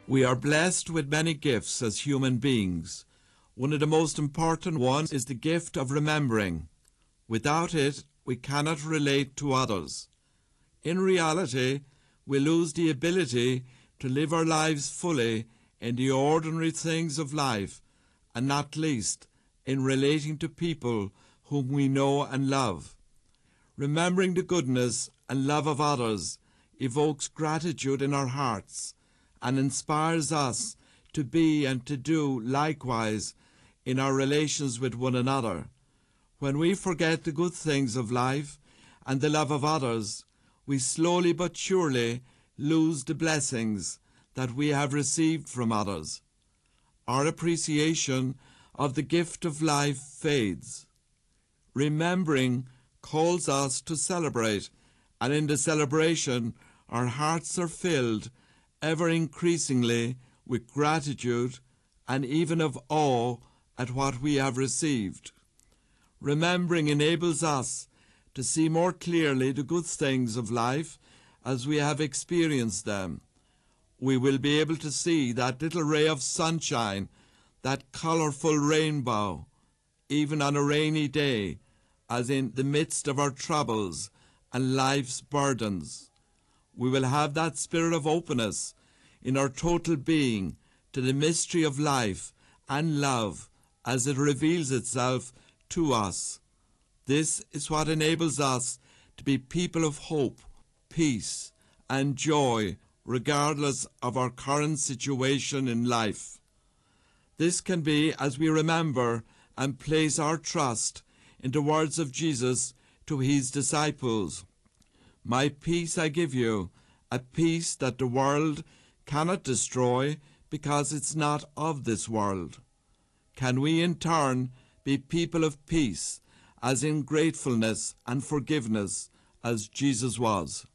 We are blessed with many gifts as human beings. One of the most important ones is the gift of remembering. Without it, we cannot relate to others. In reality, we lose the ability to live our lives fully in the ordinary things of life, and not least in relating to people whom we know and love. Remembering the goodness and love of others evokes gratitude in our hearts and inspires us to be and to do likewise in our relations with one another. When we forget the good things of life and the love of others, we slowly but surely lose the blessings that we have received from others. Our appreciation of the gift of life fades. Remembering calls us to celebrate, and in the celebration our hearts are filled ever increasingly with gratitude and even of awe at what we have received. Remembering enables us to see more clearly the good things of life as we have experienced them. We will be able to see that little ray of sunshine, that colourful rainbow, even on a rainy day, as in the midst of our troubles and life's burdens. We will have that spirit of openness in our total being to the mystery of life and love as it reveals itself to us. This is what enables us to be people of hope, peace, and joy, regardless of our current situation in life. This can be as we remember and place our trust in the words of Jesus to his disciples. My peace I give you, a peace that the world cannot destroy because it's not of this world. Can we in turn be people of peace, as in gratefulness and forgiveness as Jesus was?